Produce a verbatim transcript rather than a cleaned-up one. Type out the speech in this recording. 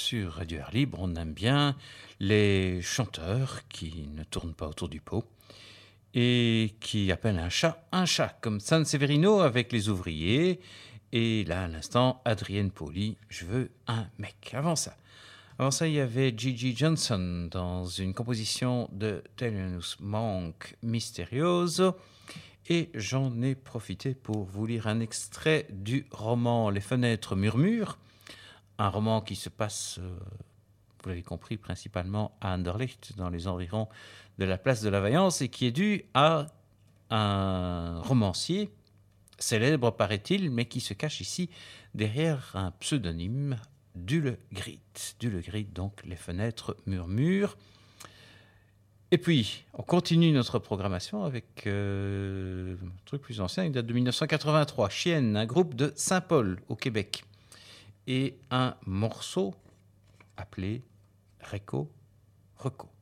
sur Radio Air Libre, on aime bien les chanteurs qui ne tournent pas autour du pot et qui appellent un chat un chat, comme San Severino avec les ouvriers. Et là, à l'instant, Adrienne Pauly, je veux un mec. Avant ça, avant ça, il y avait Gigi Johnson dans une composition de Thelonious Monk, Mysterioso. Et j'en ai profité pour vous lire un extrait du roman Les Fenêtres murmurent, un roman qui se passe, euh, vous l'avez compris, principalement à Anderlecht, dans les environs de la place de la Vaillance, et qui est dû à un romancier célèbre, paraît-il, mais qui se cache ici derrière un pseudonyme, Dule Grit. Dule Grit, donc Les Fenêtres murmurent. Et puis, on continue notre programmation avec euh, un truc plus ancien, il date de dix-neuf cent quatre-vingt-trois. Chienne, un groupe de Saint-Paul, au Québec. Et un morceau appelé Reco Reco.